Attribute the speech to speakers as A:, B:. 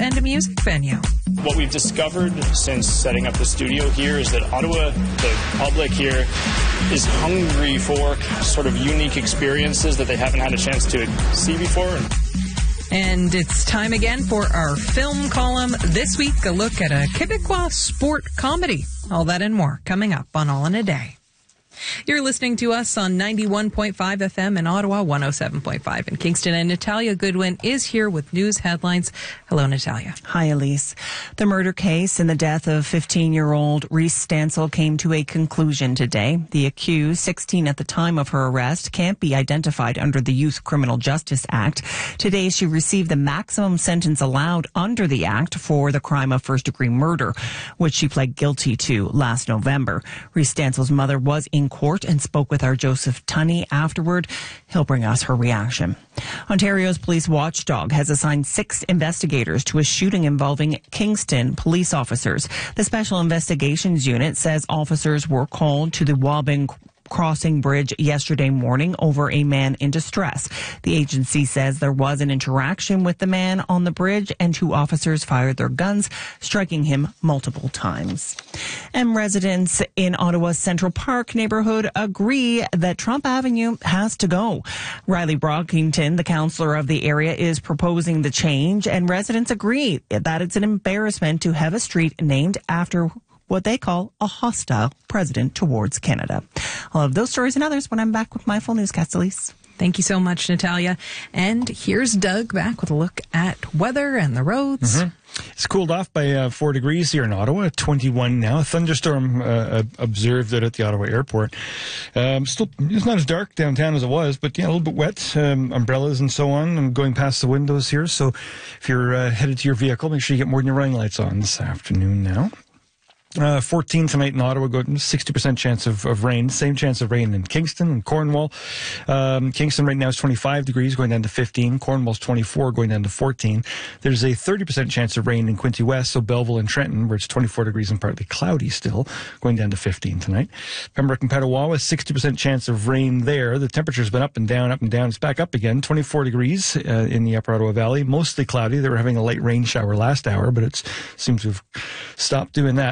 A: and a music venue.
B: What we've discovered since setting up the studio here is that Ottawa, the public here, is hungry for sort of unique experiences that they haven't had a chance to see before.
A: And it's time again for our film column. This week, a look at a Quebecois sport comedy. All that and more coming up on All in a Day. You're listening to us on 91.5 FM in Ottawa, 107.5 in Kingston, and Natalia Goodwin is here with news headlines. Hello, Natalia.
C: Hi, Elise. The murder case and the death of 15-year-old Reese Stansel came to a conclusion today. The accused, 16 at the time of her arrest, can't be identified under the Youth Criminal Justice Act. Today, she received the maximum sentence allowed under the Act for the crime of first-degree murder, which she pled guilty to last November. Reese Stansel's mother was in court and spoke with our Joseph Tunney afterward. He'll bring us her reaction. Ontario's police watchdog has assigned 6 investigators to a shooting involving Kingston police officers. The Special Investigations Unit says officers were called to the Waubing Crossing Bridge yesterday morning over a man in distress. The agency says there was an interaction with the man on the bridge and 2 officers fired their guns, striking him multiple times. And residents in Ottawa's Central Park neighborhood agree that Trump Avenue has to go. Riley Brockington, the councillor of the area, is proposing the change, and residents agree that it's an embarrassment to have a street named after what they call a hostile president towards Canada. I'll have those stories and others when I'm back with my full newscast, Elise.
A: Thank you so much, Natalia. And here's Doug back with a look at weather and the roads.
D: It's cooled off by 4 degrees here in Ottawa, 21 now. A thunderstorm observed out at the Ottawa airport. Still, it's not as dark downtown as it was, but yeah, a little bit wet. Umbrellas and so on. I'm going past the windows here, so if you're headed to your vehicle, make sure you get more than your running lights on this afternoon now. 14 tonight in Ottawa, 60% chance of rain. Same chance of rain in Kingston and Cornwall. Kingston right now is 25 degrees, going down to 15. Cornwall's 24, going down to 14. There's a 30% chance of rain in Quinte West, so Belleville and Trenton, where it's 24 degrees and partly cloudy still, going down to 15 tonight. Pembroke and Petawawa, 60% chance of rain there. The temperature's been up and down, up and down. It's back up again, 24 degrees in the Upper Ottawa Valley. Mostly cloudy. They were having a light rain shower last hour, but it seems to have stopped doing that.